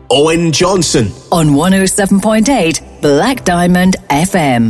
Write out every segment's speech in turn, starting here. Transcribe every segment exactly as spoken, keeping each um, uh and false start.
Owen Johnson on one oh seven point eight Black Diamond F M.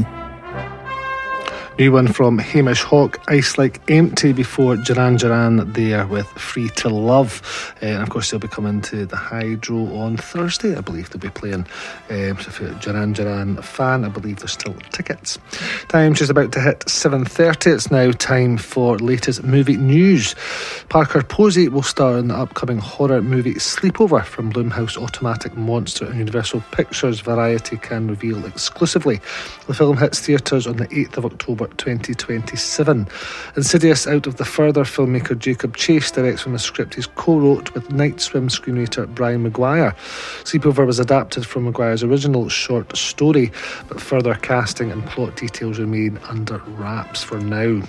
New one from Hamish Hawk, Ice Like Empty, before Duran Duran there with Free to Love. Uh, and of course they'll be coming to the Hydro on Thursday, I believe they'll be playing. Um, so if you're a Duran Duran fan, I believe there's still tickets. Time just about to hit seven thirty. It's now time for latest movie news. Parker Posey will star in the upcoming horror movie Sleepover from Blumhouse Automatic Monster, and Universal Pictures Variety can reveal exclusively. The film hits theatres on the eighth of October twenty twenty-seven. Insidious Out of the Further filmmaker Jacob Chase directs from a script he's co-wrote with Night Swim screenwriter Brian Maguire. Sleepover was adapted from Maguire's original short story, but further casting and plot details remain under wraps for now.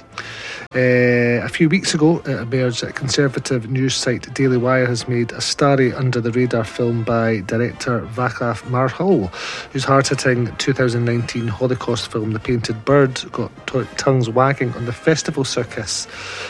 Uh, a few weeks ago, it emerged that conservative news site Daily Wire has made a starry under-the-radar film by director Václav Marhul, whose hard-hitting two thousand nineteen Holocaust film The Painted Bird got t- tongues wagging on the festival circus.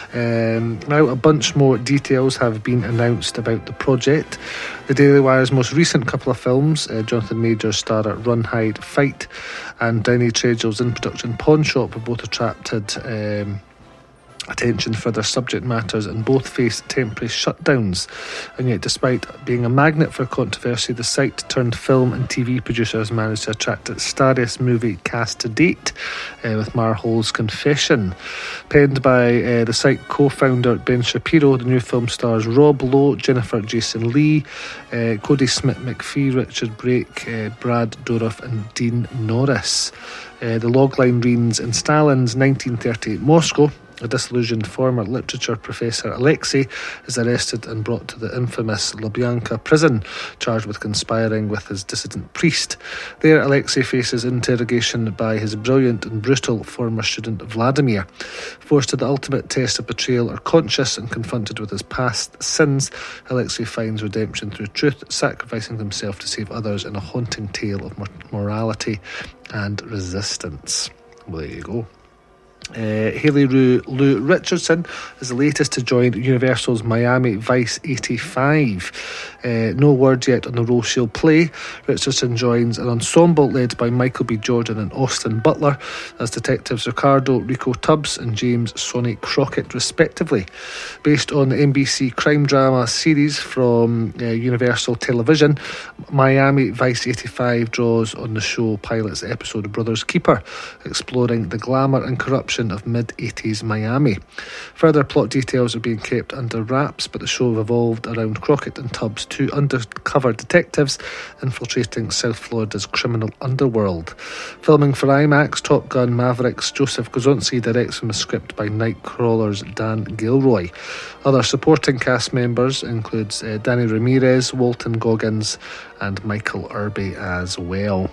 Um, now a bunch more details have been announced about the project. The Daily Wire's most recent couple of films, uh, Jonathan Major's star at Run, Hide, Fight, and Downey Treadwell's in-production Pawn Shop, have both attracted um, attention for their subject matters, and both face temporary shutdowns. And yet, despite being a magnet for controversy, the site turned film and T V producers managed to attract its starriest movie cast to date, uh, with Marhol's Confession. Penned by uh, the site co-founder Ben Shapiro, the new film stars Rob Lowe, Jennifer Jason Leigh, uh, Cody Smith-McPhee, Richard Brake, uh, Brad Dourif and Dean Norris. Uh, the logline reads, in Stalin's nineteen thirty-eight Moscow, a disillusioned former literature professor, Alexei, is arrested and brought to the infamous Lubyanka prison, charged with conspiring with his dissident priest. There, Alexei faces interrogation by his brilliant and brutal former student, Vladimir. Forced to the ultimate test of betrayal or conscience and confronted with his past sins, Alexei finds redemption through truth, sacrificing himself to save others in a haunting tale of morality and resistance. Well, there you go. Uh, Hayley Lou, Lou Richardson is the latest to join Universal's Miami Vice eighty-five. Uh, no word yet on the role she'll play. Richardson joins an ensemble led by Michael B. Jordan and Austin Butler as detectives Ricardo Rico Tubbs and James Sonny Crockett, respectively. Based on the N B C crime drama series from uh, Universal Television, Miami Vice eighty-five draws on the show pilot's episode Brothers Keeper, exploring the glamour and corruption of mid-eighties Miami. Further plot details are being kept under wraps, but the show revolved around Crockett and Tubbs, two undercover detectives infiltrating South Florida's criminal underworld. Filming for IMAX, Top Gun Maverick's Joseph Kosinski directs from a script by Nightcrawler's Dan Gilroy. Other supporting cast members includes uh, Danny Ramirez, Walton Goggins and Michael Irby as well.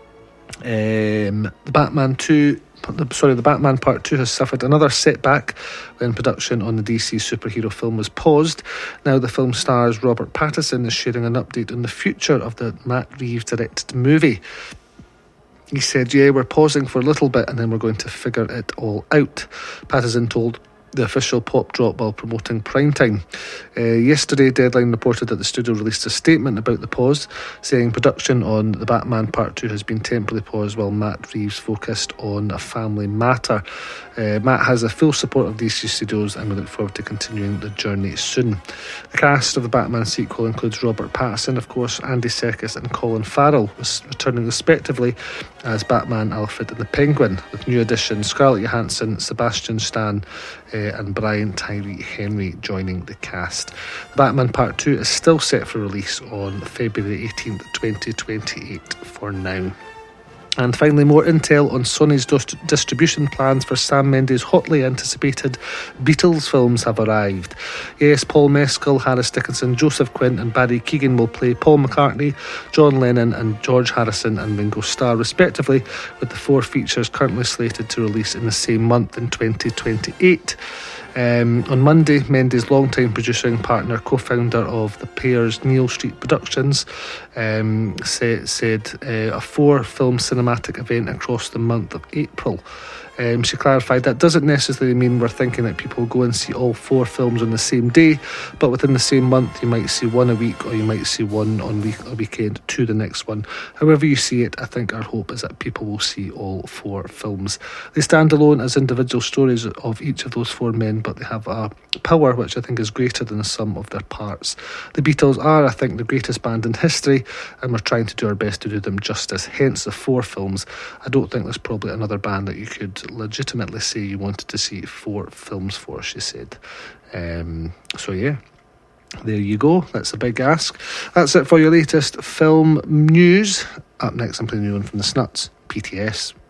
Um, the Batman two Sorry, the Batman Part two has suffered another setback when production on the D C superhero film was paused. Now the film stars Robert Pattinson is sharing an update on the future of the Matt Reeves directed movie. He said, yeah, we're pausing for a little bit and then we're going to figure it all out. Pattinson told the official pop drop while promoting Primetime. Uh, yesterday, Deadline reported that the studio released a statement about the pause, saying production on The Batman Part two has been temporarily paused while Matt Reeves focused on a family matter. Uh, Matt has the full support of D C Studios and we look forward to continuing the journey soon. The cast of the Batman sequel includes Robert Pattinson, of course, Andy Serkis and Colin Farrell, returning respectively as Batman, Alfred and the Penguin, with new additions Scarlett Johansson, Sebastian Stan uh, and Brian Tyree Henry joining the cast. The Batman Part two is still set for release on February eighteenth, twenty twenty-eight for now. And finally, more intel on Sony's dis- distribution plans for Sam Mendes' hotly anticipated Beatles films have arrived. Yes, Paul Mescal, Harris Dickinson, Joseph Quinn and Barry Keoghan will play Paul McCartney, John Lennon and George Harrison and Ringo Starr respectively, with the four features currently slated to release in the same month in twenty twenty-eight. Um, on Monday, Mendes' longtime producer and partner, co-founder of the pairs Neil Street Productions, um, say, said uh, a four-film cinematic event across the month of April. Um, she clarified that doesn't necessarily mean we're thinking that people will go and see all four films on the same day, but within the same month you might see one a week, or you might see one on week a weekend to the next one. However you see it, I think our hope is that people will see all four films. They stand alone as individual stories of each of those four men, but they have a power which I think is greater than the sum of their parts. The Beatles are, I think, the greatest band in history, and we're trying to do our best to do them justice, hence the four films. I don't think there's probably another band that you could legitimately say you wanted to see four films for, she said. Um, so yeah, there you go. That's a big ask. That's it for your latest film news. Up next, I'm playing a new one from the Snuts, P T S.